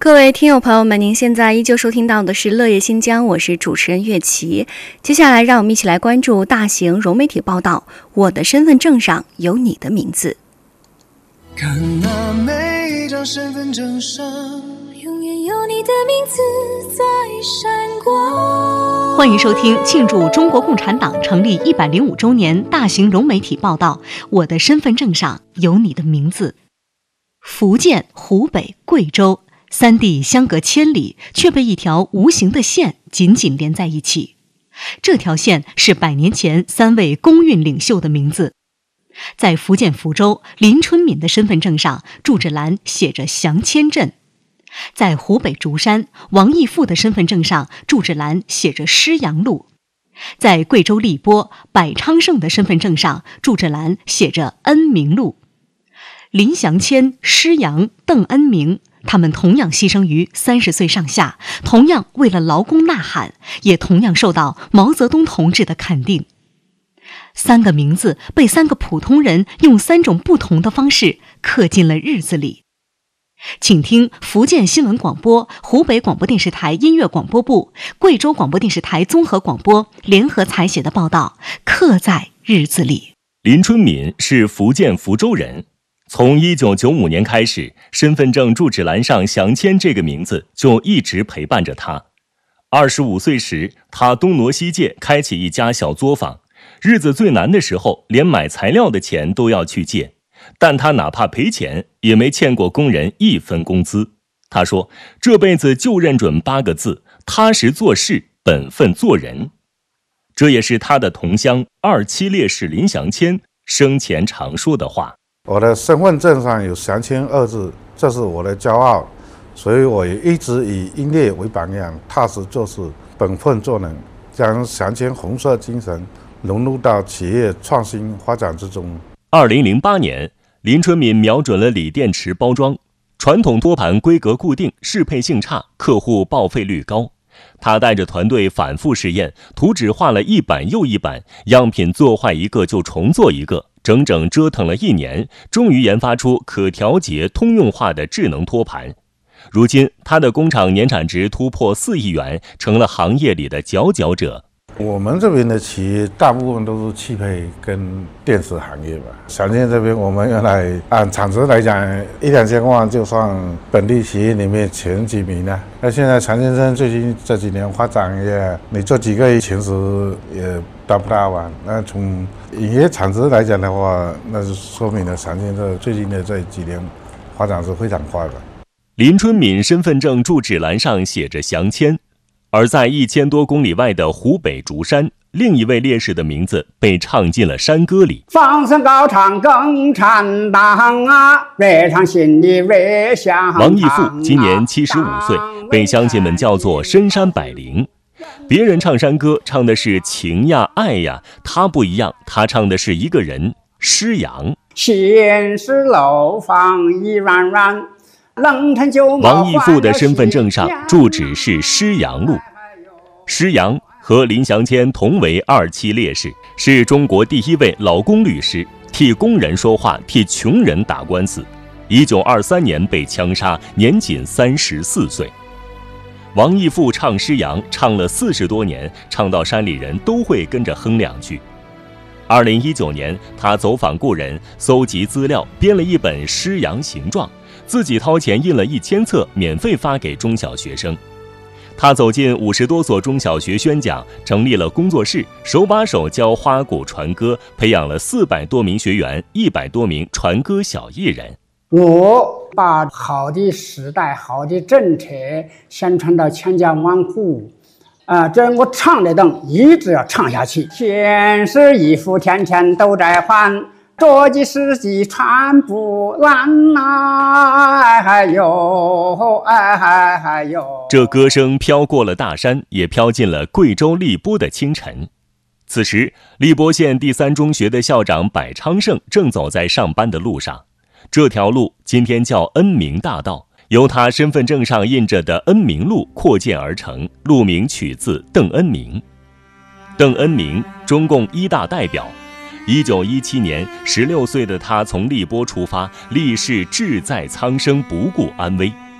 各位听友朋友们，您现在依旧收听到的是乐业新疆，我是主持人岳琪。接下来让我们一起来关注大型融媒体报道，我的身份证上有你的名字。 看那每一张身份证上永远有你的名字在闪光。 欢迎收听庆祝中国共产党成立105周年大型融媒体报道，我的身份证上有你的名字。福建、湖北、贵州三地相隔千里，却被一条无形的线紧紧连在一起。这条线是100年前3位工运领袖的名字。在福建福州，林春敏的身份证上住址栏写着祥谦镇；在湖北竹山，王义富的身份证上住址栏写着师阳路；在贵州荔波，柏昌盛的身份证上住址栏写着恩明路。林祥谦、施阳、邓恩明，他们同样牺牲于30岁上下，同样为了劳工呐喊，也同样受到毛泽东同志的肯定。3个名字被3个普通人用3种不同的方式刻进了日子里。请听福建新闻广播、湖北广播电视台音乐广播部、贵州广播电视台综合广播联合采写的报道《刻在日子里》。 林春敏是福建福州人，从1995年开始，身份证住址栏上祥谦这个名字就一直陪伴着他。25岁时，他东挪西借，开起一家小作坊。日子最难的时候，连买材料的钱都要去借，但他哪怕赔钱，也没欠过工人1分工资。他说，这辈子就认准8个字：踏实做事，本分做人。这也是他的同乡27烈士林祥谦生前常说的话。 我的身份证上有祥谦2字，这是我的骄傲，所以我也一直以英烈为榜样，踏实做事，本分做人，将祥谦红色精神融入到企业创新发展之中。 2008年，林春敏瞄准了锂电池包装，传统托盘规格固定，适配性差，客户报废率高。他带着团队反复试验，图纸画了1版又1版，样品做坏一个就重做一个，整整折腾了1年，终于研发出可调节通用化的智能托盘。如今他的工厂年产值突破4亿元，成了行业里的佼佼者。 我们这边的企业大部分都是汽配跟电子行业吧。祥谦这边我们原来按产值来讲，1-2千万就算本地企业里面前几名了。那现在祥先生最近这几年发展也，你做几个亿前10也达不到啊。那从营业产值来讲的话，那就说明了祥先生最近的这几年发展是非常快的。 林春敏身份证住址栏上写着祥谦。而在1000多公里外的湖北竹山，另一位烈士的名字被唱进了山歌里。 放声高唱共产党啊，热唱心里热响。 王义富今年75岁，被乡亲们叫做深山百灵。别人唱山歌唱的是情呀爱呀，他不一样，他唱的是一个人，施阳。 现实楼房一软软， 王义富的身份证上住址是师阳路。师阳和林祥谦同为27烈士，是中国第1位劳工律师，替工人说话，替穷人打官司。1923年被枪杀，年仅34岁。王义富唱师阳唱了40多年，唱到山里人都会跟着哼2句。2019年，他走访故人，搜集资料，编了一本《师阳形状》，自己掏钱印了1000册，免费发给中小学生。他走进50多所中小学宣讲，成立了工作室，手把手教花鼓传歌，培养了400多名学员，100多名传歌小艺人。 我把好的时代、好的政策宣传到千家万户，这我唱的灯一直要唱下去。全是衣服天天都在换，着急时机穿不烂呐，哎呦，哎呦！ 这歌声飘过了大山，也飘进了贵州荔波的清晨。此时，荔波县第3中学的校长柏昌盛正走在上班的路上。这条路今天叫恩明大道，由他身份证上印着的恩明路扩建而成，路名取自邓恩明。邓恩明，中共1大代表。1917年，16岁的他从荔波出发，立誓志在苍生，不顾安危。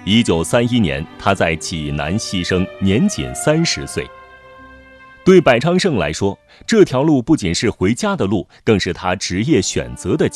1931年，他在济南牺牲，年仅30岁。对柏昌胜来说，这条路不仅是回家的路，更是他职业选择的